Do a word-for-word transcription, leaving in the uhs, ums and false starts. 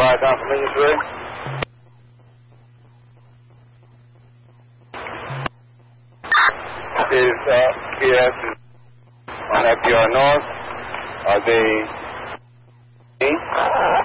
flight confirmation three. Is uh, P S is on F D R North. Are they